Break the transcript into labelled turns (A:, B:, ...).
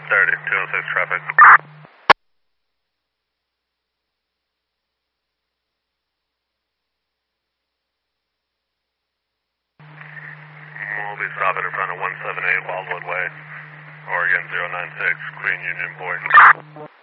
A: 30, 206 traffic. We'll be stopping in front of 178 Wildwood Way, Oregon 096, Green Union Point.